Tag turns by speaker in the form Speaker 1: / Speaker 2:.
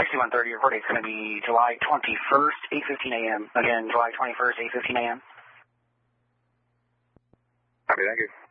Speaker 1: 6130, your verdict is going to be July 21st, 8:15 a.m. Again, July 21st, 8:15 a.m.
Speaker 2: Copy, thank you.